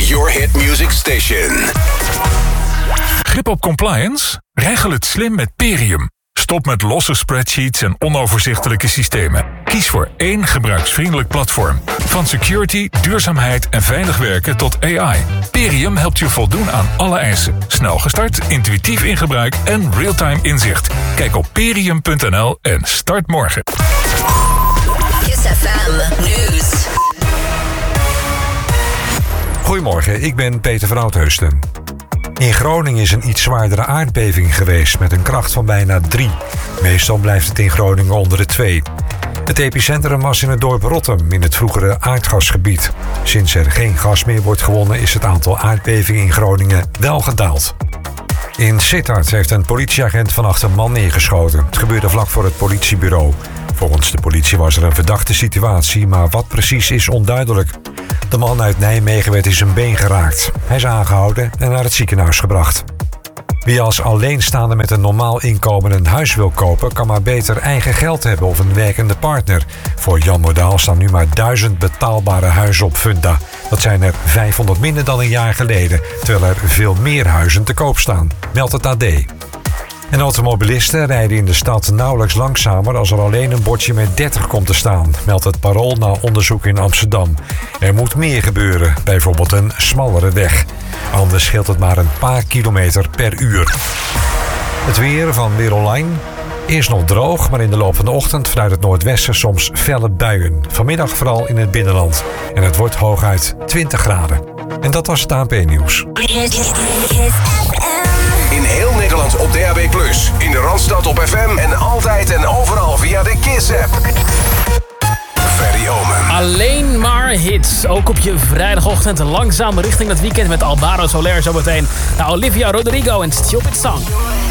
Your Hit Music Station. Grip op compliance? Regel het slim met Perium. Stop met losse spreadsheets en onoverzichtelijke systemen. Kies voor één gebruiksvriendelijk platform. Van security, duurzaamheid en veilig werken tot AI. Perium helpt je voldoen aan alle eisen. Snel gestart, intuïtief in gebruik en real-time inzicht. Kijk op perium.nl en start morgen. Kiss FM News. Goedemorgen, ik ben Peter van Oudheusden. In Groningen is een iets zwaardere aardbeving geweest met een kracht van bijna 3. Meestal blijft het in Groningen onder de 2. Het epicentrum was in het dorp Rottum in het vroegere aardgasgebied. Sinds er geen gas meer wordt gewonnen is het aantal aardbevingen in Groningen wel gedaald. In Sittard heeft een politieagent vannacht een man neergeschoten. Het gebeurde vlak voor het politiebureau. Volgens de politie was er een verdachte situatie, maar wat precies is onduidelijk. De man uit Nijmegen werd in zijn been geraakt. Hij is aangehouden en naar het ziekenhuis gebracht. Wie als alleenstaande met een normaal inkomen een huis wil kopen, kan maar beter eigen geld hebben of een werkende partner. Voor Jan Modaal staan nu maar 1000 betaalbare huizen op Funda. Dat zijn er 500 minder dan een jaar geleden, terwijl er veel meer huizen te koop staan, meldt het AD. En automobilisten rijden in de stad nauwelijks langzamer als er alleen een bordje met 30 komt te staan, meldt het Parool na onderzoek in Amsterdam. Er moet meer gebeuren, bijvoorbeeld een smallere weg. Anders scheelt het maar een paar kilometer per uur. Het weer van Weer Online. Eerst nog droog, maar in de loop van de ochtend vanuit het noordwesten soms felle buien. Vanmiddag vooral in het binnenland. En het wordt hooguit 20 graden. En dat was het ANP-nieuws. In heel Nederland op DAB+. In de Randstad op FM en altijd en overal via de Kiss-app. Ferry Omen. Alleen maar hits. Ook op je vrijdagochtend langzaam richting het weekend met Alvaro Soler zometeen. Nou, Olivia Rodrigo en Stupid Song.